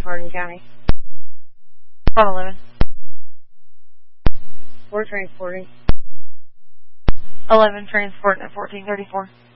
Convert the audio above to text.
Hardin County. 11. We're transporting. 11 transport at 1434.